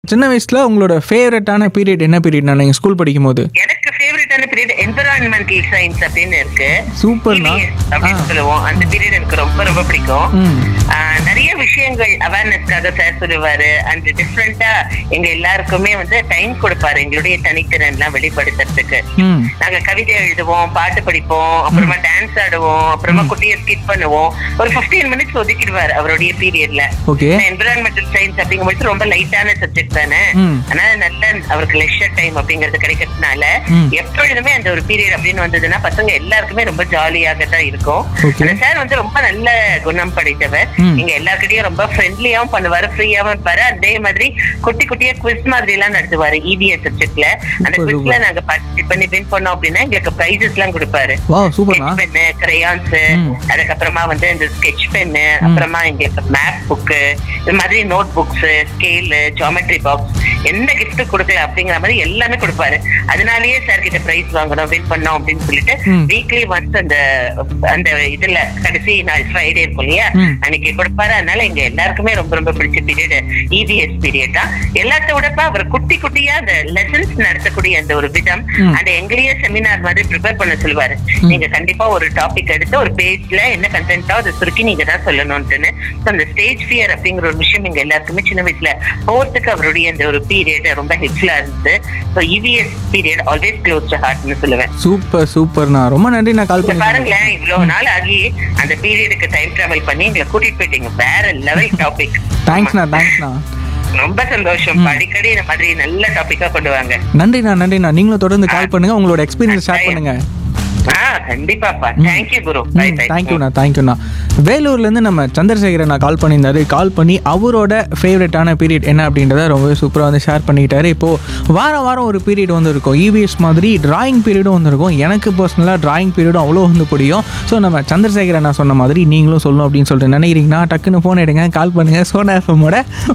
சின்ன வயசுல உங்களோட ஃபேவரட்டான பீரியட் என்ன பீரியட்னா நீங்க ஸ்கூல் படிக்கும்போது? எனக்கு ஃபேவரட்டான பீரியட் என்விரான்மெண்டல் சயின்ஸ் அப்படின்னு இருக்கு. சூப்பர்ண்ணா. EVS அப்படின்னு சொல்லுவோம். அந்த பீரியட் எனக்கு ரொம்ப ரொம்ப பிடிக்கும். நிறைய விஷயங்கள் அவேர்னஸ்க்காக சார் சொல்லுவாரு. அண்ட் டிஃப்ரெண்டா எங்க எல்லாருக்குமே டைம் கொடுப்பாரு எங்களுடைய தனித்திறன் எல்லாம் வெளிப்படுத்துறதுக்கு. நாங்க கவிதை எழுதுவோம், பாட்டு படிப்போம், அப்புறமா டான்ஸ் ஆடுவோம், அப்புறமா குட்டியை ஸ்கிட் பண்ணுவோம். ஒரு 15 மினிட்ஸ் ஒதுக்கிடுவாரு அவருடைய பீரியட்ல. என்விரான்மெண்டல் சயின்ஸ் அப்படிங்கும்போது ரொம்ப லைட்டான சப்ஜெக்ட் தானே, ஆனா நல்ல அவருக்கு லெஷர் டைம் அப்படிங்கறது கிடைக்கிறதுனால எப்பொழுதுமே அந்த ஒரு பீரியட் அப்படின்னு வந்ததுன்னா பசங்க எல்லாருக்குமே ரொம்ப ஜாலியாக தான் இருக்கும். அந்த சார் ரொம்ப நல்ல குணம் படைத்தவர். எங்க எல்லாருக்கிட்டையும் ரொம்ப ஃப்ரெண்ட்லியாவும் பண்ணுவாரு, ஃப்ரீயாவும் இருப்பாரு. அதே மாதிரி குட்டி குட்டியா குவிஸ் மாதிரி எல்லாம் நடத்துவாரு EVS சப்ஜெக்ட்ல. அந்த குவிஸ்ல நாங்க பார்ட்டிசிபேட் பண்ணி வின் பண்ணோம் அப்படின்னா எங்களுக்கு பிரைசஸ் எல்லாம் கொடுப்பாரு. பென்னு, கிரையான்ஸ், அதுக்கப்புறமா இந்த ஸ்கெட்ச் பென்னு, அப்புறமா எங்களுக்கு மேப் புக்கு, இது மாதிரி note books, scale, geometry box, என்ன கிஃப்ட் கொடுக்கல அப்படிங்கிற மாதிரி எல்லாமே கொடுப்பாரு. அதனாலயே சார் கிட்ட பிரைஸ் வாங்கணும், வின் பண்ணோம் அப்படின்னு சொல்லிட்டு வீக்லி ஒன்ஸ் அந்த இதுல கடைசி நாள் ஃப்ரைடே இருக்கும் இல்லையா, அன்னைக்கு கொடுப்பாரு. அதனால எங்க எல்லாருக்குமே ரொம்ப ரொம்ப பிடிச்ச பீரியட் EVS பீரியட் தான். எல்லாத்த விடப்பா அவர் குட்டி குட்டியா அந்த லெசன்ஸ் நடத்தக்கூடிய அந்த ஒரு விதம், அந்த எங்களையே செமினார் மாதிரி ப்ரிப்பேர் பண்ண சொல்லுவாரு. நீங்க கண்டிப்பா ஒரு டாபிக் எடுத்து ஒரு பேஜ்ல என்ன கண்டென்ட்டோ அதை சுருக்கி நீங்க தான் சொல்லணும்னு. அந்த ஸ்டேஜ் ஃபியர் அப்படிங்கிற ஒரு விஷயம் எங்க எல்லாருக்குமே சின்ன வயசுல போறதுக்கு அவருடைய அந்த ஒரு பீரியட் ரொம்ப ஹெல்ப்ஃபுல்லா இருந்துச்சு. EVS period always close to ஹார்ட்னு சொல்லுவேன். சூப்பர்ண்ணா, ரொம்ப நன்றி. நான் கால் பண்ணி பாருங்களேன், இவ்வளவு நாள் ஆகி அந்த பீரியடுக்கு டைம் டிராவல் பண்ணி எங்களை கூட்டிட்டு போயிட்டீங்க. வேற லெவல் டாபிக். தேங்க்ஸ்ண்ணா. ரொம்ப சந்தோஷம். அடிக்கடி இந்த மாதிரி நல்ல டாபிக்கா கொண்டு வாங்க. நன்றிண்ணா. நீங்களும் தொடர்ந்து கால் பண்ணுங்க, உங்களோட எக்ஸ்பீரியன்ஸ் ஷேர் பண்ணுங்க. கண்டிப்பாப்பா. தேங்க்யூ குரு. தேங்க்யூண்ணா. வேலூர்ல இருந்து நம்ம சந்திரசேகரன் கால் பண்ணியிருந்தாரு. கால் பண்ணி அவரோட ஃபேவரட்டான பீரியட் என்ன அப்படின்றத ரொம்ப சூப்பராக ஷேர் பண்ணிக்கிட்டாரு. இப்போ வாரம் ஒரு பீரியட் இருக்கும். EVS மாதிரி டிராயிங் பீரியடும் இருக்கும். எனக்கு பர்சனலாக டிராயிங் பீரியடும் அவ்வளோ பண்ணும். ஸோ நம்ம சந்திரசேகரன் சொன்ன மாதிரி நீங்களும் சொல்லணும் அப்படின்னு சொல்லிட்டு நினைக்கிறீங்கன்னா டக்குன்னு ஃபோன் எடுங்க, கால் பண்ணுங்க. சோனா எஃப்எம்மோட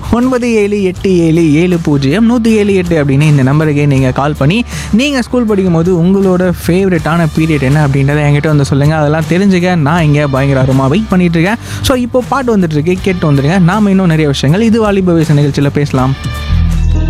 9787700178 அப்படின்னு இந்த நம்பருக்கு நீங்கள் கால் பண்ணி நீங்கள் ஸ்கூல் படிக்கும்போது உங்களோட ஃபேவரட்டான பீரியட் என்ன அப்படின்றத என்கிட்ட சொல்லுங்கள். அதெல்லாம் தெரிஞ்சுக்க நான் இங்கே பயங்கரமாக வெயிட் பண்ணிட்டு இருக்கேன். ஸோ இப்போ பாட்டு வந்துட்டு இருக்கு, கேட்டு வந்துருங்க. நாம இன்னும் நிறைய விஷயங்கள் இது வாலிப வயசு நிகழ்ச்சியில் பேசலாம்.